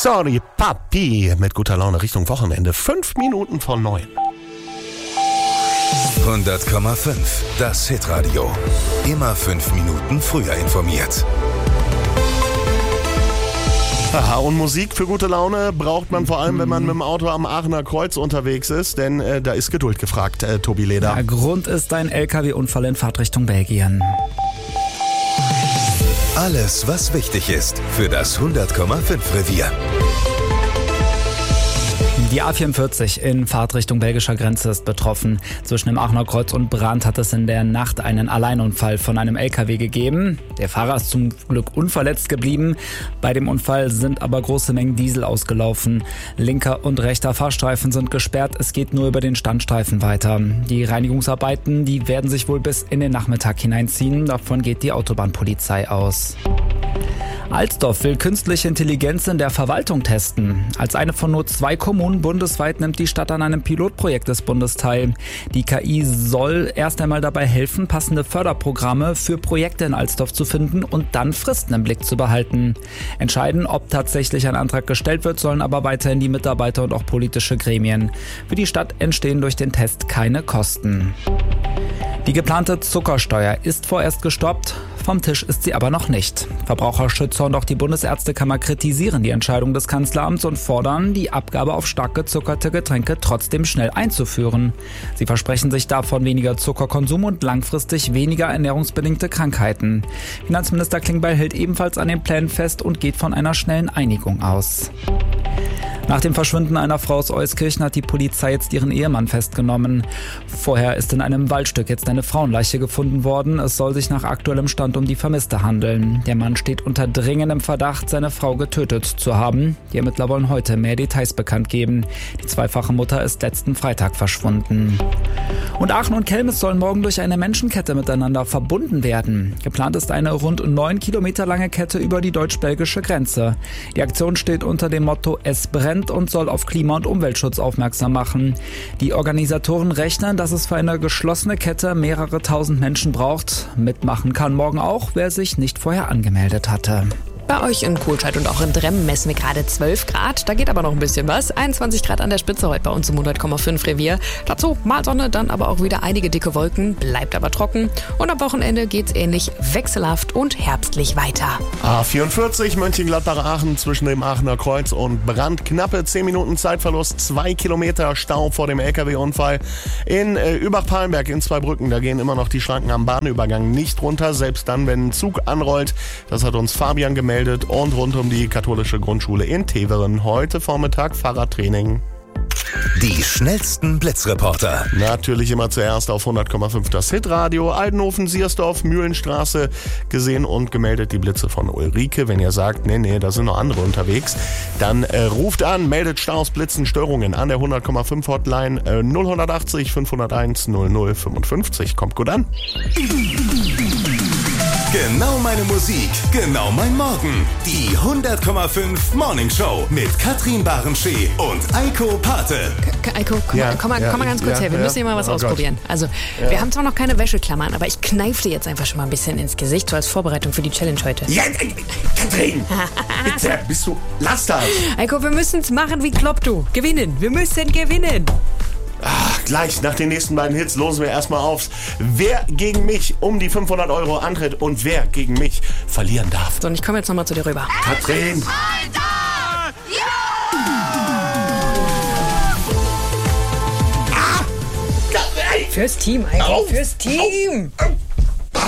Sorry, Papi, mit guter Laune Richtung Wochenende. 5 Minuten vor 9. 100,5, das Hitradio. Immer 5 Minuten früher informiert. Aha, und Musik für gute Laune braucht man vor allem, wenn man mit dem Auto am Aachener Kreuz unterwegs ist, denn da ist Geduld gefragt, Tobi Leder. Der Grund ist ein LKW-Unfall in Fahrtrichtung Belgien. Alles, was wichtig ist für das 100,5 Revier. Die A44 in Fahrtrichtung belgischer Grenze ist betroffen. Zwischen dem Aachener Kreuz und Brand hat es in der Nacht einen Alleinunfall von einem LKW gegeben. Der Fahrer ist zum Glück unverletzt geblieben. Bei dem Unfall sind aber große Mengen Diesel ausgelaufen. Linker und rechter Fahrstreifen sind gesperrt. Es geht nur über den Standstreifen weiter. Die Reinigungsarbeiten, die werden sich wohl bis in den Nachmittag hineinziehen. Davon geht die Autobahnpolizei aus. Alsdorf will künstliche Intelligenz in der Verwaltung testen. Als eine von nur 2 Kommunen bundesweit nimmt die Stadt an einem Pilotprojekt des Bundes teil. Die KI soll erst einmal dabei helfen, passende Förderprogramme für Projekte in Alsdorf zu finden und dann Fristen im Blick zu behalten. Entscheiden, ob tatsächlich ein Antrag gestellt wird, sollen aber weiterhin die Mitarbeiter und auch politische Gremien. Für die Stadt entstehen durch den Test keine Kosten. Die geplante Zuckersteuer ist vorerst gestoppt. Vom Tisch ist sie aber noch nicht. Verbraucherschützer und auch die Bundesärztekammer kritisieren die Entscheidung des Kanzleramts und fordern, die Abgabe auf stark gezuckerte Getränke trotzdem schnell einzuführen. Sie versprechen sich davon weniger Zuckerkonsum und langfristig weniger ernährungsbedingte Krankheiten. Finanzminister Klingbeil hält ebenfalls an den Plänen fest und geht von einer schnellen Einigung aus. Nach dem Verschwinden einer Frau aus Euskirchen hat die Polizei jetzt ihren Ehemann festgenommen. Vorher ist in einem Waldstück jetzt eine Frauenleiche gefunden worden. Es soll sich nach aktuellem Stand um die Vermisste handeln. Der Mann steht unter dringendem Verdacht, seine Frau getötet zu haben. Die Ermittler wollen heute mehr Details bekannt geben. Die zweifache Mutter ist letzten Freitag verschwunden. Und Aachen und Kelmis sollen morgen durch eine Menschenkette miteinander verbunden werden. Geplant ist eine rund 9 Kilometer lange Kette über die deutsch-belgische Grenze. Die Aktion steht unter dem Motto Es brennt und soll auf Klima- und Umweltschutz aufmerksam machen. Die Organisatoren rechnen, dass es für eine geschlossene Kette mehrere tausend Menschen braucht. Mitmachen kann morgen auch, wer sich nicht vorher angemeldet hatte. Bei euch in Kohlscheid und auch in Dremmen messen wir gerade 12 Grad. Da geht aber noch ein bisschen was. 21 Grad an der Spitze heute bei uns im 100,5 Revier. Dazu mal Sonne, dann aber auch wieder einige dicke Wolken. Bleibt aber trocken. Und am Wochenende geht's ähnlich wechselhaft und herbstlich weiter. A44 Mönchengladbach-Aachen zwischen dem Aachener Kreuz und Brand. Knappe 10 Minuten Zeitverlust, 2 Kilometer Stau vor dem LKW-Unfall. In Übach-Palenberg in Zweibrücken, da gehen immer noch die Schranken am Bahnübergang nicht runter. Selbst dann, wenn ein Zug anrollt. Das hat uns Fabian gemeldet. Und rund um die katholische Grundschule in Teveren. Heute Vormittag Fahrradtraining. Die schnellsten Blitzreporter. Natürlich immer zuerst auf 100,5 das Hitradio. Aldenhofen, Siersdorf, Mühlenstraße. Gesehen und gemeldet die Blitze von Ulrike. Wenn ihr sagt, nee, da sind noch andere unterwegs, dann ruft an, meldet Staus, Blitzen, Störungen an der 100,5 Hotline 0180 501 0055. Kommt gut an. Genau meine Musik, genau mein Morgen. Die 100,5 Morning Show mit Katrin Barenschee und Eiko Pate. Eiko, komm mal ganz kurz her. Wir müssen hier mal was ausprobieren. Also, wir haben zwar noch keine Wäscheklammern, aber ich kneife dir jetzt einfach schon mal ein bisschen ins Gesicht, so als Vorbereitung für die Challenge heute. Ja, Katrin, bitte, lass das. Eiko, wir müssen es machen wie Klopp, du. Gewinnen, wir müssen gewinnen. Gleich nach den nächsten beiden Hits losen wir erstmal auf, wer gegen mich um die 500 € antritt und wer gegen mich verlieren darf. So, und ich komme jetzt nochmal zu dir rüber. Katrin! Fürs Team, Eiko, fürs Team!